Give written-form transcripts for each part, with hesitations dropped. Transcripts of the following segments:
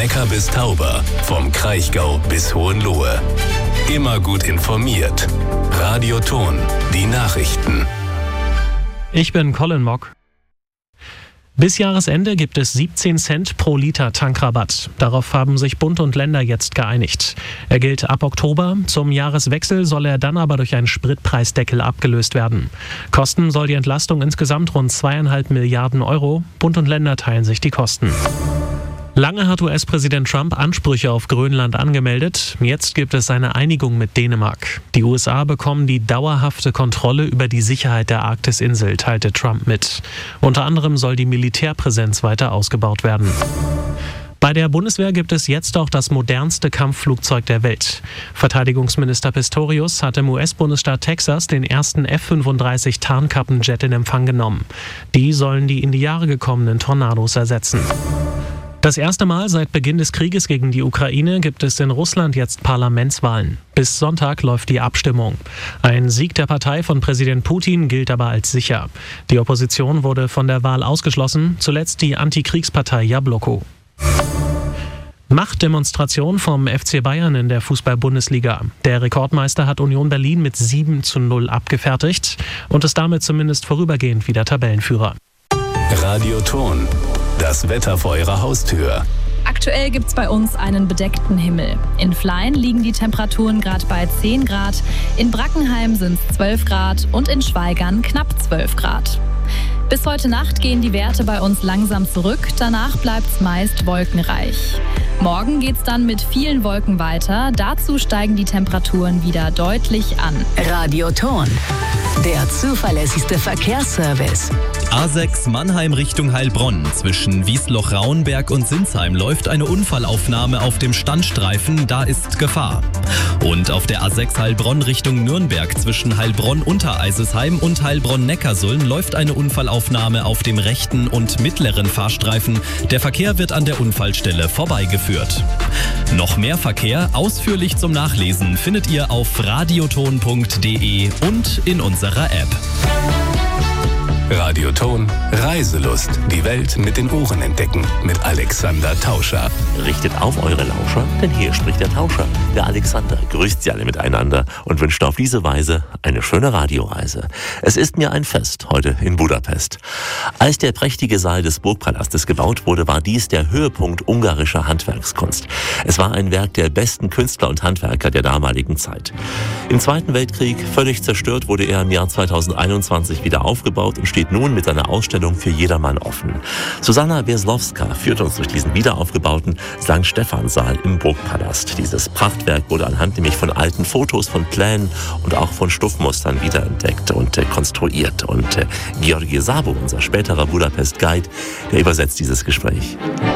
Neckar bis Tauber, vom Kraichgau bis Hohenlohe. Immer gut informiert. Radio Thon, die Nachrichten. Ich bin Colin Mock. Bis Jahresende gibt es 17 Cent pro Liter Tankrabatt. Darauf haben sich Bund und Länder jetzt geeinigt. Er gilt ab Oktober. Zum Jahreswechsel soll er dann aber durch einen Spritpreisdeckel abgelöst werden. Kosten soll die Entlastung insgesamt rund 2,5 Milliarden Euro. Bund und Länder teilen sich die Kosten. Lange hat US-Präsident Trump Ansprüche auf Grönland angemeldet. Jetzt gibt es eine Einigung mit Dänemark. Die USA bekommen die dauerhafte Kontrolle über die Sicherheit der Arktisinsel, teilte Trump mit. Unter anderem soll die Militärpräsenz weiter ausgebaut werden. Bei der Bundeswehr gibt es jetzt auch das modernste Kampfflugzeug der Welt. Verteidigungsminister Pistorius hat im US-Bundesstaat Texas den ersten F-35 Tarnkappenjet in Empfang genommen. Die sollen die in die Jahre gekommenen Tornados ersetzen. Das erste Mal seit Beginn des Krieges gegen die Ukraine gibt es in Russland jetzt Parlamentswahlen. Bis Sonntag läuft die Abstimmung. Ein Sieg der Partei von Präsident Putin gilt aber als sicher. Die Opposition wurde von der Wahl ausgeschlossen, zuletzt die Antikriegspartei Jabloko. Machtdemonstration vom FC Bayern in der Fußball-Bundesliga. Der Rekordmeister hat Union Berlin mit 7:0 abgefertigt und ist damit zumindest vorübergehend wieder Tabellenführer. Radio Thon. Das Wetter vor Ihrer Haustür. Aktuell gibt es bei uns einen bedeckten Himmel. In Flein liegen die Temperaturen gerade bei 10 Grad, in Brackenheim sind es 12 Grad und in Schweigern knapp 12 Grad. Bis heute Nacht gehen die Werte bei uns langsam zurück, danach bleibt es meist wolkenreich. Morgen geht es dann mit vielen Wolken weiter, dazu steigen die Temperaturen wieder deutlich an. Radio Thon, der zuverlässigste Verkehrsservice. A6 Mannheim Richtung Heilbronn. Zwischen Wiesloch-Rauenberg und Sinsheim läuft eine Unfallaufnahme auf dem Standstreifen, da ist Gefahr. Und auf der A6 Heilbronn Richtung Nürnberg zwischen Heilbronn-Untereisesheim und Heilbronn-Neckarsulm läuft eine Unfallaufnahme auf dem rechten und mittleren Fahrstreifen. Der Verkehr wird an der Unfallstelle vorbeigeführt. Noch mehr Verkehr ausführlich zum Nachlesen findet ihr auf radiothon.de und in unserer App. Radio Thon, Reiselust. Die Welt mit den Ohren entdecken. Mit Alexander Tauscher. Richtet auf eure Lauscher, denn hier spricht der Tauscher. Der Alexander grüßt sie alle miteinander und wünscht auf diese Weise eine schöne Radioreise. Es ist mir ein Fest heute in Budapest. Als der prächtige Saal des Burgpalastes gebaut wurde, war dies der Höhepunkt ungarischer Handwerkskunst. Es war ein Werk der besten Künstler und Handwerker der damaligen Zeit. Im Zweiten Weltkrieg völlig zerstört wurde er im Jahr 2021 wieder aufgebaut und steht nun mit seiner Ausstellung für jedermann offen. Susanna Wieslowska führt uns durch diesen wiederaufgebauten St. Stephanssaal im Burgpalast. Dieses Prachtwerk wurde anhand nämlich von alten Fotos, von Plänen und auch von Stuffmustern wiederentdeckt und konstruiert. Und Georgi Sabo, unser späterer Budapest-Guide, der übersetzt dieses Gespräch.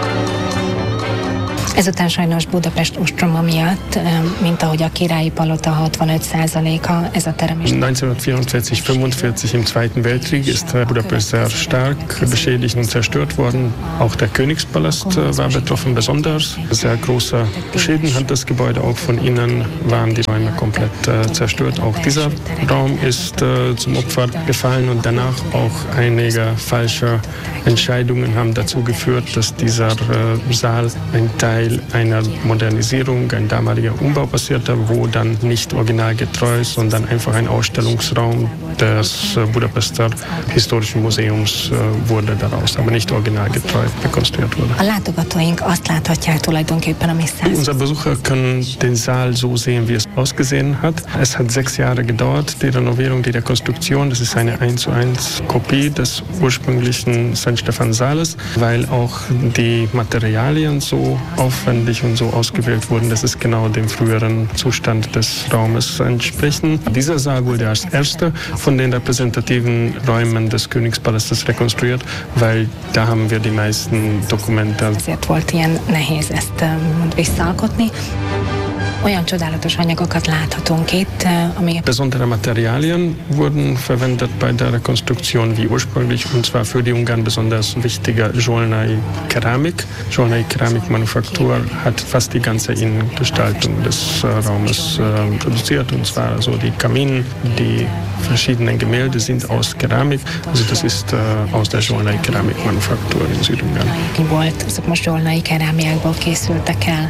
Ezután sajnos Budapest ostroma miatt, mint ahogy a Királyi Palota 65%-a, ez a terem is. 1944-45 im Zweiten Weltkrieg ist Budapest sehr stark beschädigt und zerstört worden. Auch der Königspalast war betroffen, besonders. Sehr große Schäden hat das Gebäude, auch von innen waren die Räume komplett zerstört. Auch dieser Raum ist zum Opfer gefallen und danach auch einige falsche Entscheidungen haben dazu geführt, dass dieser Saal ein Teil einer Modernisierung, ein damaliger Umbau passierte, wo dann nicht originalgetreu, sondern einfach ein Ausstellungsraum des Budapester Historischen Museums wurde daraus, aber nicht originalgetreu rekonstruiert wurde. A látogatóink azt láthatják tulajdonképpen, ami Unser Besucher können den Saal so sehen, wie es ausgesehen hat. Es hat 6 Jahre gedauert, die Renovierung, die Rekonstruktion. Das ist eine 1:1 Kopie des ursprünglichen St. Stephanssaales, weil auch die Materialien so aufwendig und so ausgewählt wurden, dass es genau dem früheren Zustand des Raumes entsprechen. Dieser Saal wurde als erster von den repräsentativen Räumen des Königspalastes rekonstruiert, weil da haben wir die meisten Dokumente. Ezért volt ilyen nehéz ezt visszaalkotni. Olyan csodálatos anyagokat láthatunk itt, ami... Besondere Materialien wurden verwendet bei der Rekonstruktion wie ursprünglich, und zwar für die Ungarn besonders wichtige Zsolnai Keramik. Zsolnai Keramikmanufaktur hat fast die ganze Innengestaltung des Raumes produziert, und zwar also die Kamine, die verschiedenen Gemälde sind aus Keramik, also das ist aus der Zsolnai Keramikmanufaktur in Südungarn. Azok most zsolnai kerámiákból készültek el.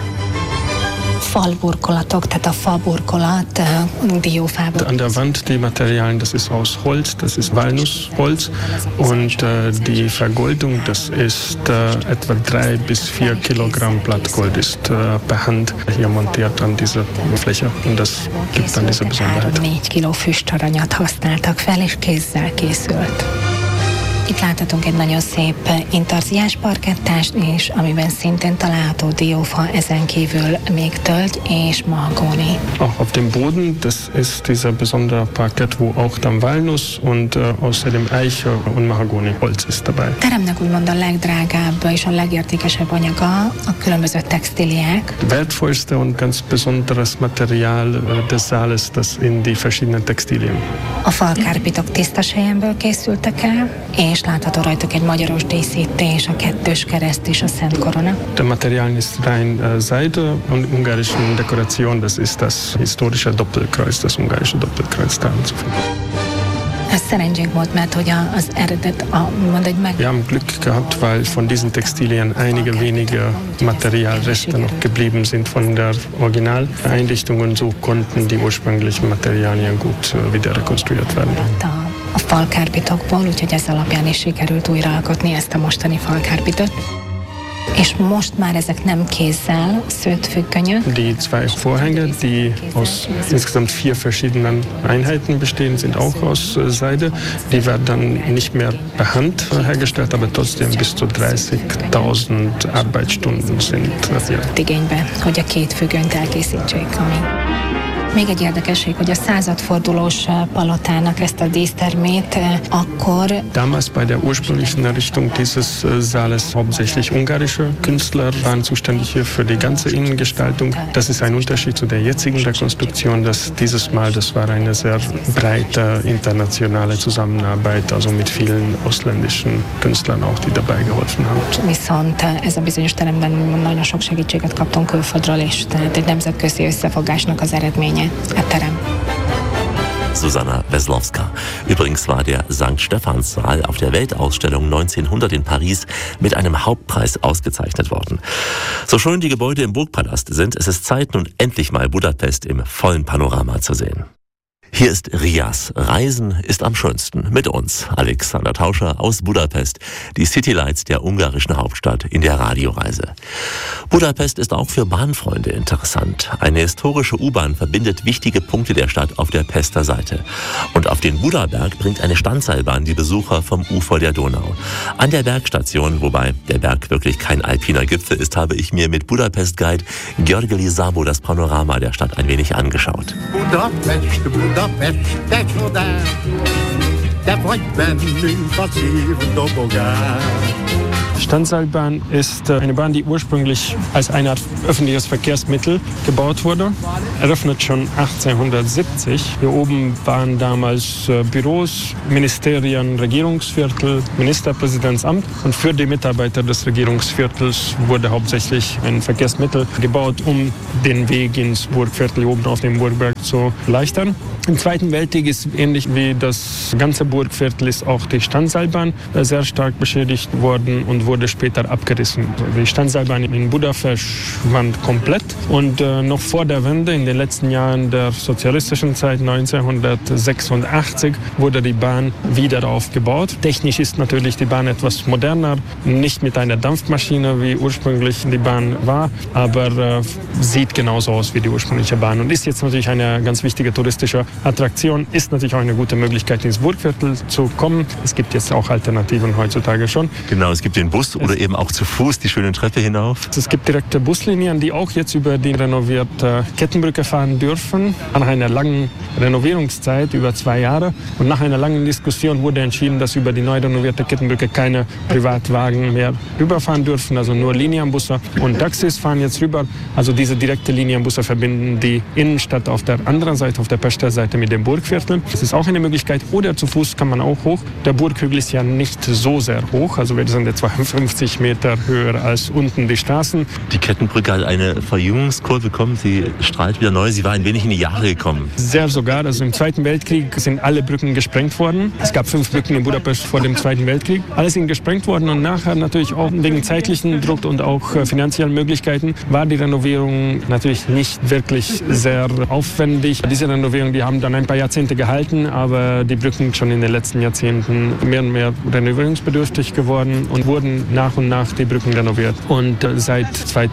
Falburkolatok, tehát a faburkolat diófából. An der Wand die Materialien, das ist aus Holz, das ist Walnussholz, und die Vergoldung, das ist etwa 3 bis 4 Kilogramm Blattgold ist per Hand hier montiert an dieser Fläche, und das gibt dann diese Besonderheit. 4 kiló füstaranyat használtak fel, és kézzel készült. Itt láthatunk egy nagyon szép intarziás parkettást is, amiben szintén található diófa, ezen kívül még tölgy és mahagóni. Auch auf dem Boden, das ist dieser besondere Parkett, wo auch dann Walnuss und außerdem Eiche und Mahagoni-Holz ist dabei. A teremnek úgymond a legdrágább és a legértékesebb anyaga a különböző textíliák. Wertvollste und ganz besonderes Material des Saales, das in die verschiedenen Textilien. A falkárpitok tiszta selyemből készültek el, és látható rajtuk egy magyaros díszítés, a 2. kereszt és a Szent Korona. Der Material ist rein Seide und ungarischen Dekoration, das ist das historische Doppelkreuz, das ungarische Doppelkreuz da anzufinden. Ez szerencsénk volt, mert hogy az eredet, Wir haben Glück gehabt, weil von diesen Textilien einige wenige Materialreste noch geblieben sind von der Originaleinrichtung, und so konnten die ursprünglichen Materialien gut wieder rekonstruiert werden. A falkárpitokból, úgyhogy ez alapján is sikerült újraalkotni ezt a mostani falkárpitot. És most már ezek nem kézzel szőtt függönyök. Die 2 Vorhänge, die aus insgesamt 4 verschiedenen Einheiten bestehen, sind auch aus Seide. Die werden dann nicht mehr per Hand hergestellt, aber trotzdem bis zu 30.000 Arbeitsstunden sind hier. Igénybe, hogy a 2 függönyt elkészítsék, ami... Még egy érdekesség, hogy a századfordulós palotának ezt a dísztermét akkor... Damals bei der ursprünglichen Errichtung dieses Saales hauptsächlich ungarische Künstler waren zuständig hier für die ganze Innengestaltung. Das ist ein Unterschied zu der jetzigen Rekonstruktion, dass dieses Mal, das war eine sehr breite internationale Zusammenarbeit, also mit vielen ausländischen Künstlern auch, die dabei geholfen haben. Viszont ez a bizonyos teremben nagyon sok segítséget kaptunk külföldről is, tehát egy nemzetközi összefogásnak az eredménye. Susanna Weslowska. Übrigens war der St. Stephanssaal auf der Weltausstellung 1900 in Paris mit einem Hauptpreis ausgezeichnet worden. So schön die Gebäude im Burgpalast sind, es ist Zeit, nun endlich mal Budapest im vollen Panorama zu sehen. Hier ist Rias. Reisen ist am schönsten. Mit uns, Alexander Tauscher aus Budapest, die Citylights der ungarischen Hauptstadt in der Radioreise. Budapest ist auch für Bahnfreunde interessant. Eine historische U-Bahn verbindet wichtige Punkte der Stadt auf der Pester Seite. Und auf den Budaberg bringt eine Standseilbahn die Besucher vom Ufer der Donau. An der Bergstation, wobei der Berg wirklich kein alpiner Gipfel ist, habe ich mir mit Budapest-Guide György Szabo das Panorama der Stadt ein wenig angeschaut. Budapest, te csodás, te vagy bennünk a szív dobogás. Standseilbahn ist eine Bahn, die ursprünglich als eine Art öffentliches Verkehrsmittel gebaut wurde. Eröffnet schon 1870. Hier oben waren damals Büros, Ministerien, Regierungsviertel, Ministerpräsidentsamt. Und für die Mitarbeiter des Regierungsviertels wurde hauptsächlich ein Verkehrsmittel gebaut, um den Weg ins Burgviertel oben auf dem Burgberg zu erleichtern. Im Zweiten Weltkrieg ist ähnlich wie das ganze Burgviertel ist auch die Standseilbahn sehr stark beschädigt worden und wurde später abgerissen. Die Standseilbahn in Buda verschwand komplett, und noch vor der Wende, in den letzten Jahren der sozialistischen Zeit, 1986, wurde die Bahn wieder aufgebaut. Technisch ist natürlich die Bahn etwas moderner, nicht mit einer Dampfmaschine, wie ursprünglich die Bahn war, aber sieht genauso aus wie die ursprüngliche Bahn und ist jetzt natürlich eine ganz wichtige touristische Attraktion, ist natürlich auch eine gute Möglichkeit, ins Burgviertel zu kommen. Es gibt jetzt auch Alternativen heutzutage schon. Genau, es gibt den Bus oder eben auch zu Fuß die schöne Treppe hinauf. Es gibt direkte Buslinien, die auch jetzt über die renovierte Kettenbrücke fahren dürfen. Nach einer langen Renovierungszeit, über 2 Jahre, und nach einer langen Diskussion wurde entschieden, dass über die neu renovierte Kettenbrücke keine Privatwagen mehr rüberfahren dürfen, also nur Linienbusse und Taxis fahren jetzt rüber. Also diese direkte Linienbusse verbinden die Innenstadt auf der anderen Seite, auf der Pester Seite mit dem Burgviertel. Das ist auch eine Möglichkeit. Oder zu Fuß kann man auch hoch. Der Burghügel ist ja nicht so sehr hoch, also wir sind etwa 50 Meter höher als unten die Straßen. Die Kettenbrücke hat eine Verjüngungskurve bekommen, sie strahlt wieder neu, sie war ein wenig in die Jahre gekommen. Sehr sogar, also im Zweiten Weltkrieg sind alle Brücken gesprengt worden. Es gab 5 Brücken in Budapest vor dem Zweiten Weltkrieg. Alle sind gesprengt worden und nachher natürlich auch wegen zeitlichen Druck und auch finanziellen Möglichkeiten war die Renovierung natürlich nicht wirklich sehr aufwendig. Diese Renovierung, die haben dann ein paar Jahrzehnte gehalten, aber die Brücken schon in den letzten Jahrzehnten mehr und mehr renovierungsbedürftig geworden und wurden nach und nach die Brücken renoviert. Und seit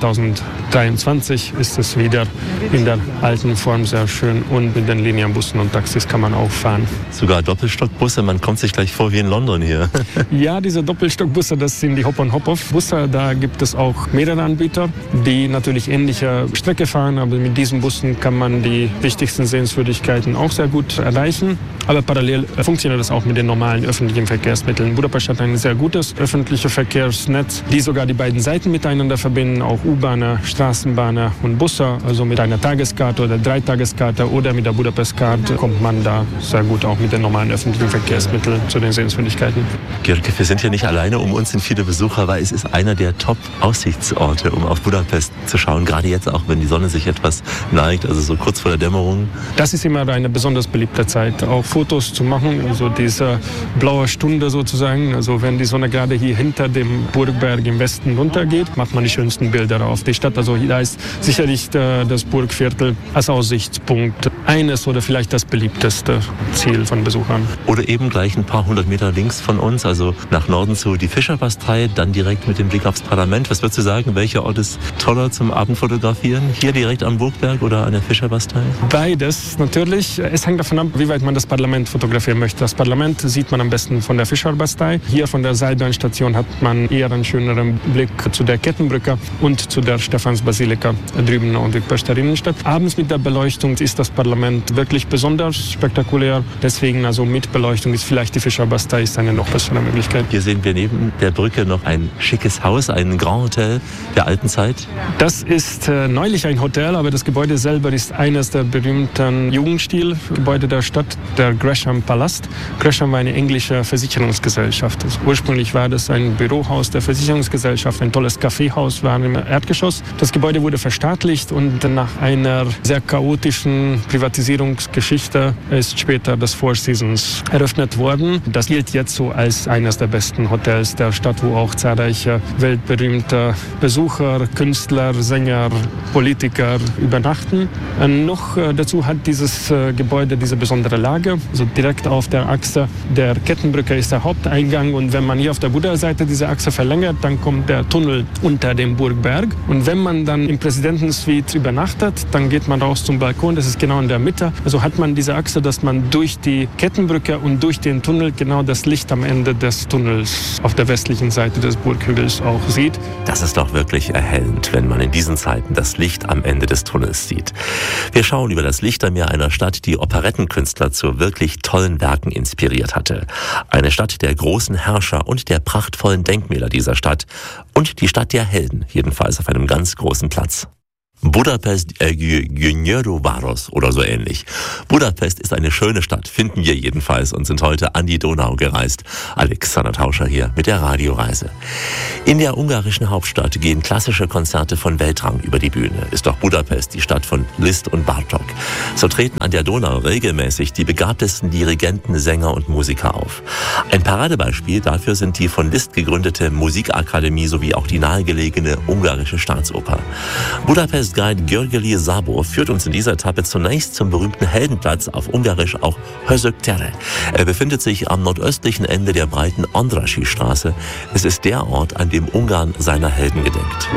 2023 ist es wieder in der alten Form sehr schön und mit den Linienbussen und Taxis kann man auch fahren. Sogar Doppelstockbusse, man kommt sich gleich vor wie in London hier. Ja, diese Doppelstockbusse, das sind die Hop-on-Hop-off-Busse. Da gibt es auch mehrere Anbieter, die natürlich ähnliche Strecke fahren, aber mit diesen Bussen kann man die wichtigsten Sehenswürdigkeiten auch sehr gut erreichen. Aber parallel funktioniert das auch mit den normalen öffentlichen Verkehrsmitteln. Budapest hat ein sehr gutes öffentliches Verkehrsnetz, die sogar die beiden Seiten miteinander verbinden, auch U-Bahnen, Straßenbahnen und Busse. Also mit einer Tageskarte oder 3-Tageskarte oder mit der Budapest-Karte kommt man da sehr gut auch mit den normalen öffentlichen Verkehrsmitteln zu den Sehenswürdigkeiten. Georg, wir sind hier nicht alleine, um uns sind viele Besucher, weil es ist einer der Top-Aussichtsorte, um auf Budapest zu schauen. Gerade jetzt auch, wenn die Sonne sich etwas neigt, also so kurz vor der Dämmerung. Das ist immer eine besonders beliebte Zeit, auch Fotos zu machen, also diese blaue Stunde sozusagen. Also wenn die Sonne gerade hier hinter dem Burgberg im Westen runtergeht, macht man die schönsten Bilder auf die Stadt. Also da ist sicherlich das Burgviertel als Aussichtspunkt eines oder vielleicht das beliebteste Ziel von Besuchern. Oder eben gleich ein paar 100 Meter links von uns, also nach Norden zu die Fischerbastei, dann direkt mit dem Blick aufs Parlament. Was würdest du sagen, welcher Ort ist toller zum Abendfotografieren? Hier direkt am Burgberg oder an der Fischerbastei? Beides natürlich. Es hängt davon ab, wie weit man das Parlament fotografieren möchte. Das Parlament sieht man am besten von der Fischerbastei. Hier von der Seilbahnstation hat man eher einen schöneren Blick zu der Kettenbrücke und zu der Stephansbasilika drüben in der Pester Innenstadt. Abends mit der Beleuchtung ist das Parlament wirklich besonders spektakulär. Deswegen also mit Beleuchtung ist vielleicht die Fischerbastei ist eine noch bessere Möglichkeit. Hier sehen wir neben der Brücke noch ein schickes Haus, ein Grand Hotel der alten Zeit. Das ist neulich ein Hotel, aber das Gebäude selber ist eines der berühmten Jugendstilgebäude der Stadt, der Gresham Palast. Gresham war eine englische Versicherungsgesellschaft. Also ursprünglich war das ein Bürohaus der Versicherungsgesellschaft, ein tolles Kaffeehaus war im Erdgeschoss. Das Gebäude wurde verstaatlicht und nach einer sehr chaotischen Privatisierungsgeschichte ist später das Four Seasons eröffnet worden. Das gilt jetzt so als eines der besten Hotels der Stadt, wo auch zahlreiche weltberühmte Besucher, Künstler, Sänger, Politiker übernachten. Noch dazu hat dieses Gebäude diese besondere Lage. Also direkt auf der Achse der Kettenbrücke ist der Haupteingang und wenn man hier auf der Buda-Seite diese Achse verlängert, dann kommt der Tunnel unter dem Burgberg. Und wenn man dann im Präsidentensuite übernachtet, dann geht man raus zum Balkon, das ist genau in der Mitte. Also hat man diese Achse, dass man durch die Kettenbrücke und durch den Tunnel genau das Licht am Ende des Tunnels auf der westlichen Seite des Burghügels auch sieht. Das ist doch wirklich erhellend, wenn man in diesen Zeiten das Licht am Ende des Tunnels sieht. Wir schauen über das Lichtermeer einer Stadt, die Operettenkünstler zu wirklich tollen Werken inspiriert hatte. Eine Stadt der großen Herrscher und der prachtvollen Denkmäler dieser Stadt und die Stadt der Helden, jedenfalls auf einem ganz großen Platz. Budapest Gyönyörűváros oder so ähnlich. Budapest ist eine schöne Stadt, finden wir jedenfalls, und sind heute an die Donau gereist. Alexander Tauscher hier mit der Radioreise. In der ungarischen Hauptstadt gehen klassische Konzerte von Weltrang über die Bühne. Ist doch Budapest die Stadt von Liszt und Bartók. So treten an der Donau regelmäßig die begabtesten Dirigenten, Sänger und Musiker auf. Ein Paradebeispiel dafür sind die von Liszt gegründete Musikakademie sowie auch die nahegelegene ungarische Staatsoper. Budapest Guide György Szabó führt uns in dieser Etappe zunächst zum berühmten Heldenplatz, auf Ungarisch auch Hősök tere. Er befindet sich am nordöstlichen Ende der breiten Andrássy Straße. Es ist der Ort, an dem Ungarn seiner Helden gedenkt.